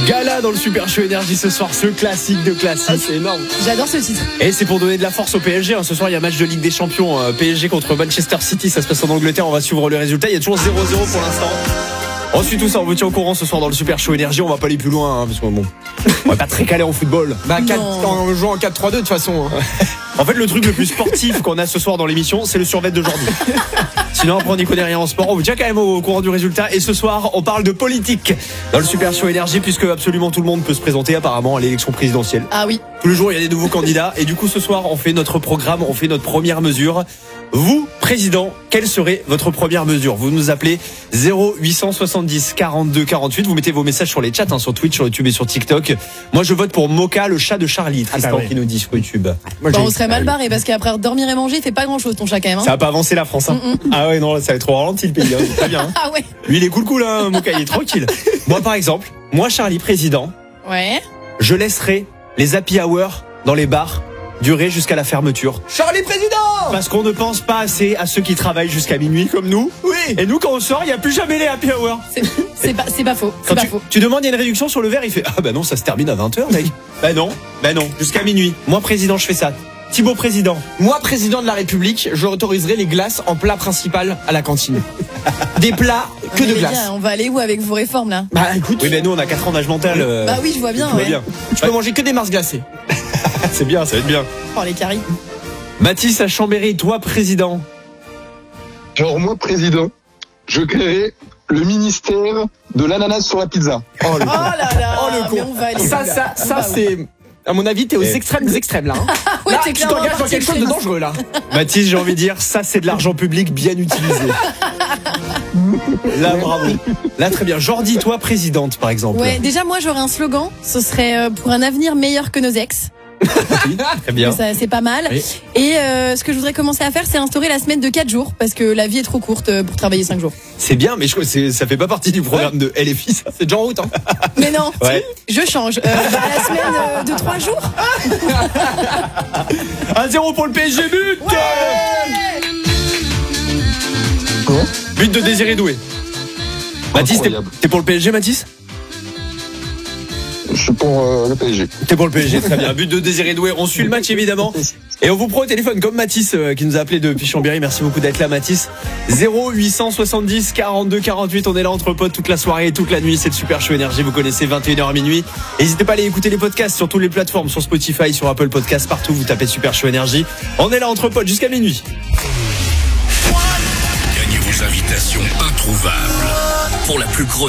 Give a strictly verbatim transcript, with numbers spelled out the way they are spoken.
Gala dans le Super Show Énergie ce soir, ce classique de classique. Ah, c'est énorme. J'adore ce titre. Et c'est pour donner de la force au P S G. Hein. Ce soir, il y a match de Ligue des Champions. euh, P S G contre Manchester City. Ça se passe en Angleterre. On va suivre le résultat. Il y a toujours zéro zéro pour l'instant. Ensuite, tout ça, on vous tient au courant ce soir dans le Super Show Énergie. On va pas aller plus loin, hein, parce que bon, on va pas très calé en football. Bah, quatre, Non. en jouant en quatre trois deux de toute façon. hein. En fait, le truc le plus sportif qu'on a ce soir dans l'émission, c'est le survêt d'aujourd'hui. Sinon, après, on n'y connaît rien en sport. On vous tient quand même au courant du résultat. Et ce soir, on parle de politique dans le Super Show Énergie, puisque absolument tout le monde peut se présenter apparemment à l'élection présidentielle. Ah oui. Tous les jours, il y a des nouveaux candidats. Et du coup, ce soir, on fait notre programme, on fait notre première mesure. Vous, président, quelle serait votre première mesure? Vous nous appelez zéro huit cent soixante-dix quarante-deux quarante-huit. Vous mettez vos messages sur les chats, hein, sur Twitch, sur YouTube et sur TikTok. Moi, je vote pour Mocha, le chat de Charlie. Tristan, Ah bah ouais. qui nous dit sur YouTube. Moi, Bon, j'ai- on serait mal barré parce qu'après dormir et manger, il fait pas grand chose ton chat quand même. Hein. Ça va pas avancer la France, hein. Ah ouais, non, là, ça va être trop ralenti le pays. Hein. C'est très bien. Hein. Ah ouais. Lui, il est cool, cool, hein, Mocha, il est tranquille. Moi, par exemple, moi, Charlie, président, Ouais. je laisserai les happy hours dans les bars durer jusqu'à la fermeture. Charlie président. Parce qu'on ne pense pas assez à ceux qui travaillent jusqu'à minuit comme nous. Oui. Et nous, quand on sort, il n'y a plus jamais les happy hours. C'est c'est pas, c'est pas faux. C'est Quand pas tu, faux. tu demandes, il y a une réduction sur le verre, il fait ah bah non, ça se termine à vingt heures, mec. Bah non, bah non, jusqu'à minuit. Moi, président, je fais ça. Thibaut, président. Moi, président de la République, je autoriserai les glaces en plat principal à la cantine. Des plats que Mais de les glace. gars, on va aller où avec vos réformes là? Bah écoute, Oui, mais nous, on a quatre ans d'âge mental. euh, Bah oui, je vois bien. tout va Ouais. bien. tu peux manger que des Mars glacées. C'est bien, ça va être bien. Oh les caries. Mathis à Chambéry, toi, président. Genre, moi, président, je créerai le ministère de l'ananas sur la pizza. Oh le Oh là là. Oh, le con. Mais on va aller Ça, où, là? ça, ça, Bah, c'est. À mon avis, t'es aux Eh. extrêmes des extrêmes là. Hein. ouais, là, t'es tu clairement t'engages dans parti quelque chose de extrémiste. dangereux là. Mathis, j'ai envie de dire, ça, c'est de l'argent public bien utilisé. Là, bravo. Là, très bien. Jordi, toi, présidente, par exemple. Ouais, déjà moi j'aurais un slogan, ce serait euh, pour un avenir meilleur que nos ex. Oui, très bien. Ça, c'est pas mal. Oui. Et euh, ce que je voudrais commencer à faire, c'est instaurer la semaine de quatre jours parce que la vie est trop courte euh, pour travailler cinq jours. C'est bien, mais je crois que c'est- ça fait pas partie du programme de L F I, ça. C'est déjà en route. Hein. Mais non, Ouais. je change. Euh, à la semaine euh, de trois jours. un zéro pour le P S G, but But de Désiré Doué. Mathis, t'es Incroyable. t'es pour le P S G, Mathis? Je suis pour euh, le P S G. T'es pour le P S G, très bien. But de Désiré Doué. On suit le match, évidemment. Et on vous prend au téléphone, comme Mathis, euh, qui nous a appelé depuis Chambéry. Merci beaucoup d'être là, Mathis. zéro huit cent soixante-dix quarante-deux quarante-huit. On est là entre potes toute la soirée et toute la nuit. C'est le Super Show Énergie. Vous connaissez, vingt et une heures à minuit. N'hésitez pas à aller écouter les podcasts sur toutes les plateformes, sur Spotify, sur Apple Podcasts, partout. Vous tapez Super Show Énergie. On est là entre potes jusqu'à minuit. Gagnez vos invitations introuvables pour la plus grosse